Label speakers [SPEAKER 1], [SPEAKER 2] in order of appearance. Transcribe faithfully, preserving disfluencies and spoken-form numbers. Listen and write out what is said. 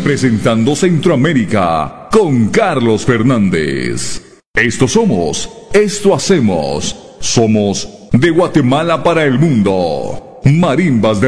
[SPEAKER 1] representando Centroamérica con Carlos Fernández. Esto somos, esto hacemos, somos de Guatemala para el mundo. Marimbas de